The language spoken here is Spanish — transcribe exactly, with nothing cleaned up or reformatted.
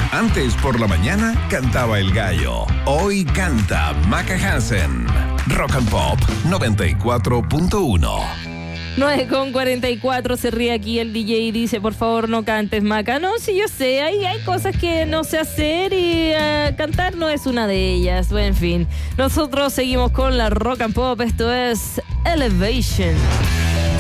Antes por la mañana cantaba el gallo. Hoy canta Maca Hansen. Rock and Pop noventa y cuatro punto uno. nueve con cuarenta y cuatro, se ríe aquí el D J y dice, por favor no cantes, Maca. No, sí, yo sé, hay, hay cosas que no sé hacer y uh, cantar no es una de ellas. Bueno, en fin, nosotros seguimos con la Rock and Pop, esto es Elevation.